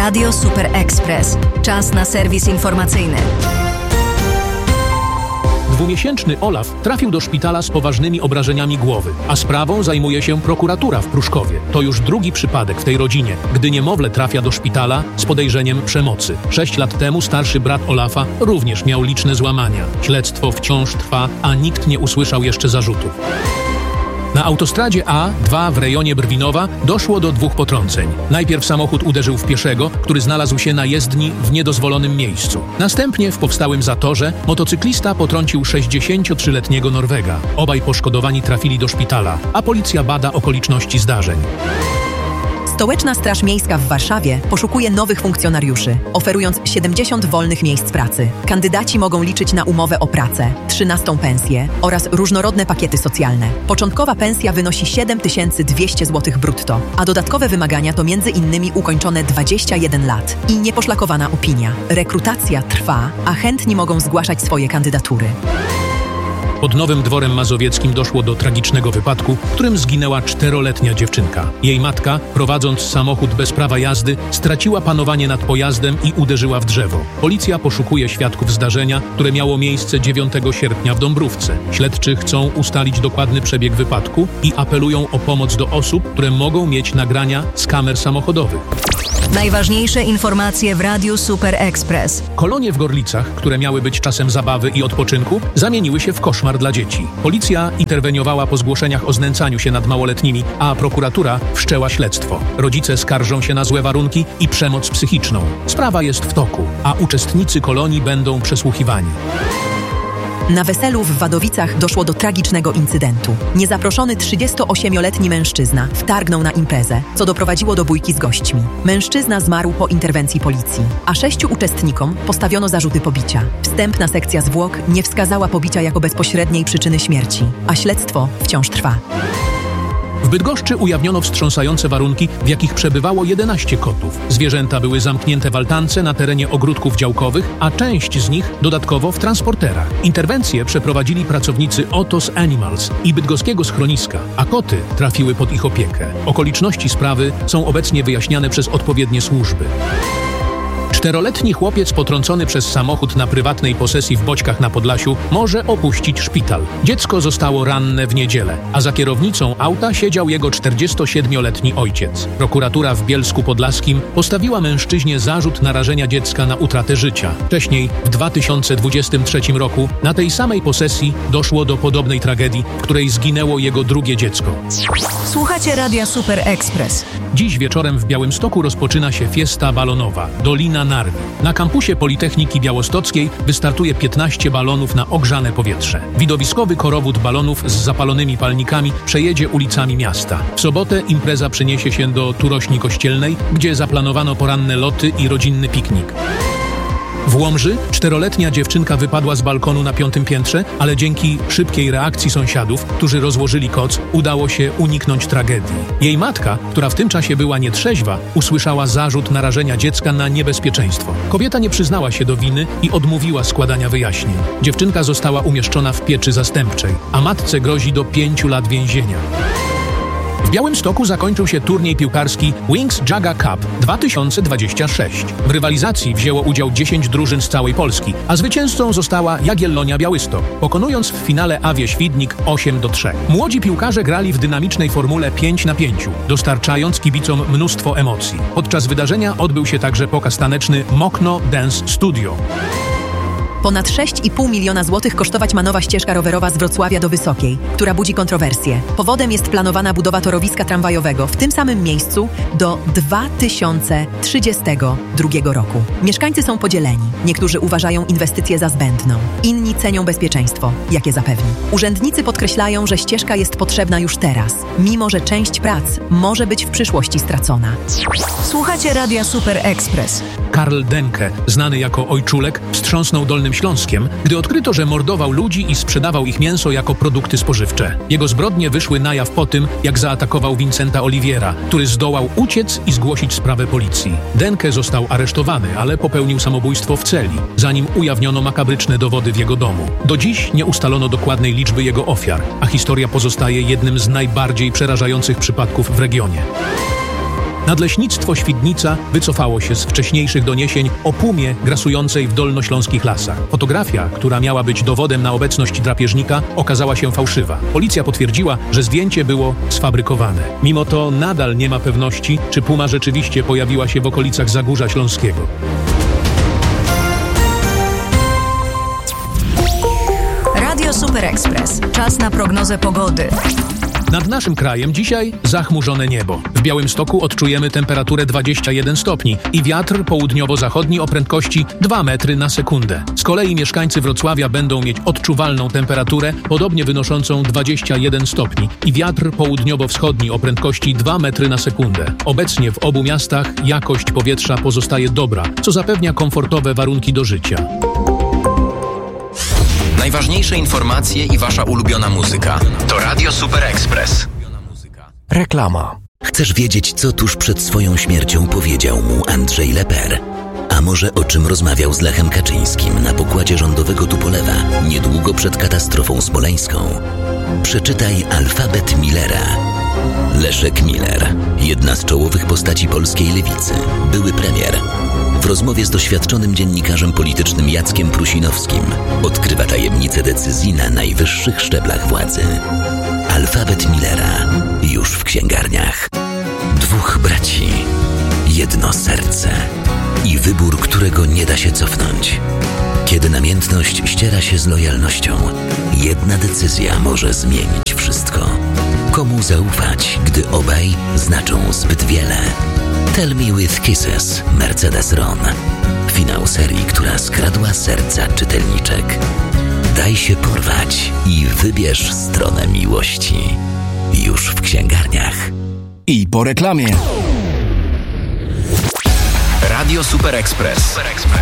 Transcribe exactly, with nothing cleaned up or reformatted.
Radio Super Express. Czas na serwis informacyjny. Dwumiesięczny Olaf trafił do szpitala z poważnymi obrażeniami głowy, a sprawą zajmuje się prokuratura w Pruszkowie. To już drugi przypadek w tej rodzinie, gdy niemowlę trafia do szpitala z podejrzeniem przemocy. Sześć lat temu starszy brat Olafa również miał liczne złamania. Śledztwo wciąż trwa, a nikt nie usłyszał jeszcze zarzutów. Na autostradzie A dwa w rejonie Brwinowa doszło do dwóch potrąceń. Najpierw samochód uderzył w pieszego, który znalazł się na jezdni w niedozwolonym miejscu. Następnie w powstałym zatorze motocyklista potrącił sześćdziesięciotrzyletniego Norwega. Obaj poszkodowani trafili do szpitala, a policja bada okoliczności zdarzeń. Stołeczna Straż Miejska w Warszawie poszukuje nowych funkcjonariuszy, oferując siedemdziesiąt wolnych miejsc pracy. Kandydaci mogą liczyć na umowę o pracę, trzynastą pensję oraz różnorodne pakiety socjalne. Początkowa pensja wynosi siedem tysięcy dwieście złotych brutto, a dodatkowe wymagania to między innymi ukończone dwadzieścia jeden lat i nieposzlakowana opinia. Rekrutacja trwa, a chętni mogą zgłaszać swoje kandydatury. Pod Nowym Dworem Mazowieckim doszło do tragicznego wypadku, w którym zginęła czteroletnia dziewczynka. Jej matka, prowadząc samochód bez prawa jazdy, straciła panowanie nad pojazdem i uderzyła w drzewo. Policja poszukuje świadków zdarzenia, które miało miejsce dziewiątego sierpnia w Dąbrówce. Śledczy chcą ustalić dokładny przebieg wypadku i apelują o pomoc do osób, które mogą mieć nagrania z kamer samochodowych. Najważniejsze informacje w Radiu Super Express. Kolonie w Gorlicach, które miały być czasem zabawy i odpoczynku, zamieniły się w koszmar dla dzieci. Policja interweniowała po zgłoszeniach o znęcaniu się nad małoletnimi, a prokuratura wszczęła śledztwo. Rodzice skarżą się na złe warunki i przemoc psychiczną. Sprawa jest w toku, a uczestnicy kolonii będą przesłuchiwani. Na weselu w Wadowicach doszło do tragicznego incydentu. Niezaproszony trzydziestoośmioletni mężczyzna wtargnął na imprezę, co doprowadziło do bójki z gośćmi. Mężczyzna zmarł po interwencji policji, a sześciu uczestnikom postawiono zarzuty pobicia. Wstępna sekcja zwłok nie wskazała pobicia jako bezpośredniej przyczyny śmierci, a śledztwo wciąż trwa. W Bydgoszczy ujawniono wstrząsające warunki, w jakich przebywało jedenaście kotów. Zwierzęta były zamknięte w altance na terenie ogródków działkowych, a część z nich dodatkowo w transporterach. Interwencję przeprowadzili pracownicy Otos Animals i bydgoskiego schroniska, a koty trafiły pod ich opiekę. Okoliczności sprawy są obecnie wyjaśniane przez odpowiednie służby. Czteroletni chłopiec potrącony przez samochód na prywatnej posesji w Boćkach na Podlasiu może opuścić szpital. Dziecko zostało ranne w niedzielę, a za kierownicą auta siedział jego czterdziestosiedmioletni ojciec. Prokuratura w Bielsku Podlaskim postawiła mężczyźnie zarzut narażenia dziecka na utratę życia. Wcześniej, w dwa tysiące dwudziestym trzecim roku, na tej samej posesji doszło do podobnej tragedii, w której zginęło jego drugie dziecko. Słuchacie Radia Super Express. Dziś wieczorem w Białymstoku rozpoczyna się fiesta balonowa Dolina Narwi. Na kampusie Politechniki Białostockiej wystartuje piętnaście balonów na ogrzane powietrze. Widowiskowy korowód balonów z zapalonymi palnikami przejedzie ulicami miasta. W sobotę impreza przeniesie się do Turośni Kościelnej, gdzie zaplanowano poranne loty i rodzinny piknik. W Łomży czteroletnia dziewczynka wypadła z balkonu na piątym piętrze, ale dzięki szybkiej reakcji sąsiadów, którzy rozłożyli koc, udało się uniknąć tragedii. Jej matka, która w tym czasie była nietrzeźwa, usłyszała zarzut narażenia dziecka na niebezpieczeństwo. Kobieta nie przyznała się do winy i odmówiła składania wyjaśnień. Dziewczynka została umieszczona w pieczy zastępczej, a matce grozi do pięciu lat więzienia. W Białymstoku zakończył się turniej piłkarski Wings Jaga Cup dwa tysiące dwudziesty szósty. W rywalizacji wzięło udział dziesięć drużyn z całej Polski, a zwycięzcą została Jagiellonia Białystok, pokonując w finale Awię Świdnik osiem do trzech. Młodzi piłkarze grali w dynamicznej formule pięć na pięć, dostarczając kibicom mnóstwo emocji. Podczas wydarzenia odbył się także pokaz taneczny Mokno Dance Studio. Ponad sześć i pół miliona złotych kosztować ma nowa ścieżka rowerowa z Wrocławia do Wysokiej, która budzi kontrowersje. Powodem jest planowana budowa torowiska tramwajowego w tym samym miejscu do dwa tysiące trzydziestego drugiego roku. Mieszkańcy są podzieleni. Niektórzy uważają inwestycję za zbędną. Inni cenią bezpieczeństwo, jakie zapewni. Urzędnicy podkreślają, że ścieżka jest potrzebna już teraz, mimo że część prac może być w przyszłości stracona. Słuchacie Radia Super Express. Karl Denke, znany jako Ojczulek, wstrząsnął Dolnym Śląskiem, gdy odkryto, że mordował ludzi i sprzedawał ich mięso jako produkty spożywcze. Jego zbrodnie wyszły na jaw po tym, jak zaatakował Vincenta Oliviera, który zdołał uciec i zgłosić sprawę policji. Denke został aresztowany, ale popełnił samobójstwo w celi, zanim ujawniono makabryczne dowody w jego domu. Do dziś nie ustalono dokładnej liczby jego ofiar, a historia pozostaje jednym z najbardziej przerażających przypadków w regionie. Nadleśnictwo Świdnica wycofało się z wcześniejszych doniesień o pumie grasującej w dolnośląskich lasach. Fotografia, która miała być dowodem na obecność drapieżnika, okazała się fałszywa. Policja potwierdziła, że zdjęcie było sfabrykowane. Mimo to nadal nie ma pewności, czy puma rzeczywiście pojawiła się w okolicach Zagórza Śląskiego. Radio Super Express. Czas na prognozę pogody. Nad naszym krajem dzisiaj zachmurzone niebo. W Białymstoku odczujemy temperaturę dwadzieścia jeden stopni i wiatr południowo-zachodni o prędkości dwa metry na sekundę. Z kolei mieszkańcy Wrocławia będą mieć odczuwalną temperaturę, podobnie wynoszącą dwadzieścia jeden stopni i wiatr południowo-wschodni o prędkości dwa metry na sekundę. Obecnie w obu miastach jakość powietrza pozostaje dobra, co zapewnia komfortowe warunki do życia. Najważniejsze informacje i wasza ulubiona muzyka. To Radio Super Express. Reklama. Chcesz wiedzieć, co tuż przed swoją śmiercią powiedział mu Andrzej Leper? A może o czym rozmawiał z Lechem Kaczyńskim na pokładzie rządowego Tupolewa niedługo przed katastrofą smoleńską? Przeczytaj Alfabet Millera. Leszek Miller, jedna z czołowych postaci polskiej lewicy, były premier. W rozmowie z doświadczonym dziennikarzem politycznym Jackiem Prusinowskim odkrywa tajemnice decyzji na najwyższych szczeblach władzy. Alfabet Millera już w księgarniach. Dwóch braci, jedno serce i wybór, którego nie da się cofnąć. Kiedy namiętność ściera się z lojalnością, jedna decyzja może zmienić wszystko. Komu zaufać, gdy obaj znaczą zbyt wiele? Tell Me With Kisses, Mercedes Ron. Finał serii, która skradła serca czytelniczek. Daj się porwać i wybierz stronę miłości. Już w księgarniach. I po reklamie. Radio Super Express.